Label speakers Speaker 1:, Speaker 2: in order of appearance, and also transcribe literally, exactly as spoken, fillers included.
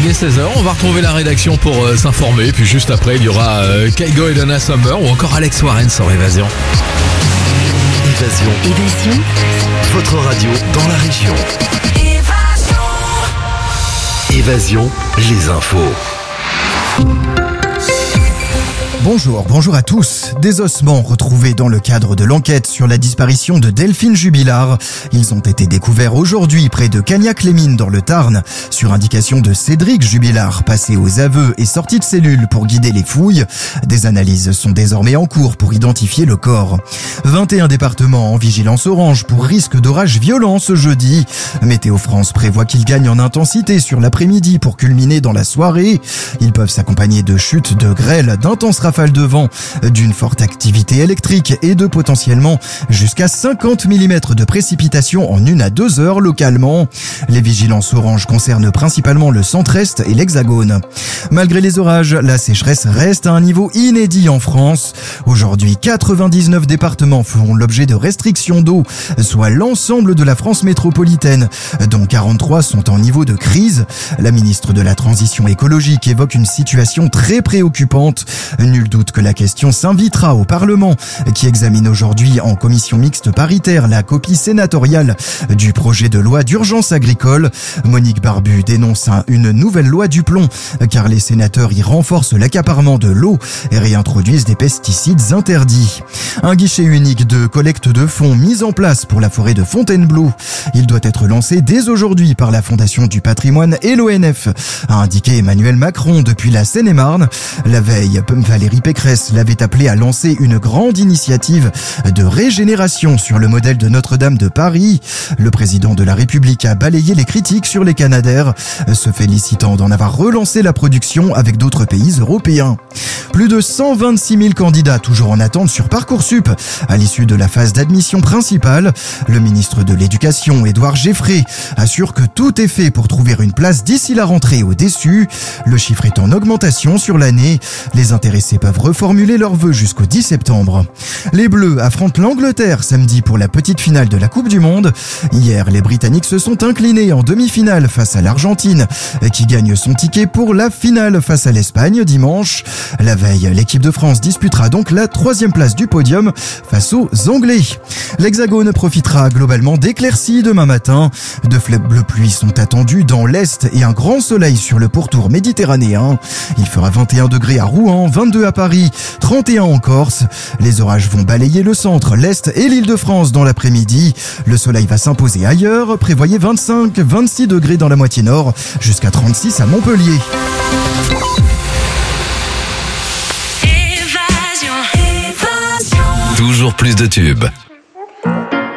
Speaker 1: est seize heures, on va retrouver la rédaction pour euh, s'informer. Puis juste après, il y aura euh, Kygo et Donna Summer ou encore Alex Warren sur Évasion.
Speaker 2: Évasion.
Speaker 3: Évasion.
Speaker 2: Votre radio dans la région.
Speaker 3: Évasion.
Speaker 2: Évasion, les infos.
Speaker 4: Bonjour, bonjour à tous. Des ossements retrouvés dans le cadre de l'enquête sur la disparition de Delphine Jubilard. Ils ont été découverts aujourd'hui près de Cagnac-les-Mines dans le Tarn, sur indication de Cédric Jubilard, passé aux aveux et sorti de cellule pour guider les fouilles. Des analyses sont désormais en cours pour identifier le corps. vingt et un départements en vigilance orange pour risque d'orage violent ce jeudi. Météo France prévoit qu'ils gagnent en intensité sur l'après-midi pour culminer dans la soirée. Ils peuvent s'accompagner de chutes de grêle, d'intenses rafales de vent, d'une forte activité électrique et de potentiellement jusqu'à cinquante millimètres de précipitations en une à deux heures localement. Les vigilances orange concernent principalement le centre-est et l'hexagone. Malgré les orages, la sécheresse reste à un niveau inédit en France. Aujourd'hui, quatre-vingt-dix-neuf départements feront l'objet de restrictions d'eau, soit l'ensemble de la France métropolitaine, dont quarante-trois sont en niveau de crise. La ministre de la Transition écologique évoque une situation très préoccupante. Nul doute que la question s'invitera au Parlement, qui examine aujourd'hui en commission mixte paritaire la copie sénatoriale du projet de loi d'urgence agricole. Monique Barbu dénonce une nouvelle loi du plomb, car les sénateurs y renforcent l'accaparement de l'eau et réintroduisent des pesticides interdits. Un guichet unique de collecte de fonds mis en place pour la forêt de Fontainebleau. Il doit être lancé dès aujourd'hui par la Fondation du patrimoine et l'O N F, a indiqué Emmanuel Macron depuis la Seine-et-Marne. La veille, Valérie Pécresse l'avait appelé à lancer une grande initiative de régénération sur le modèle de Notre-Dame de Paris. Le président de la République a balayé les critiques sur les Canadaires, se félicitant d'en avoir relancé la production avec d'autres pays européens. Plus de cent vingt-six mille candidats toujours en attente sur Parcoursup à l'issue de la phase d'admission principale. Le ministre de l'Éducation, Édouard Geffray, assure que tout est fait pour trouver une place d'ici la rentrée au déçu. Le chiffre est en augmentation sur l'année. Les intéressés peuvent reformuler leurs vœux jusqu'au dix septembre. Les Bleus affrontent l'Angleterre samedi pour la petite finale de la Coupe du Monde. Hier, les Britanniques se sont inclinés en demi-finale face à l'Argentine, qui gagne son ticket pour la finale face à l'Espagne dimanche. La veille, l'équipe de France disputera donc la troisième place du podium face aux Anglais. L'Hexagone profitera globalement d'éclaircies demain matin. De faibles pluies sont attendues dans l'Est et un grand soleil sur le pourtour méditerranéen. Il fera vingt et un degrés à Rouen, vingt-deux à Paris, trente et un en Corse. Les orages vont balayer le centre, l'Est et l'Île-de-France dans l'après-midi. Le soleil va s'imposer ailleurs. Prévoyez vingt-cinq à vingt-six degrés dans la moitié nord, jusqu'à trente-six à Montpellier.
Speaker 3: Évasion. Évasion.
Speaker 2: Toujours plus de tubes.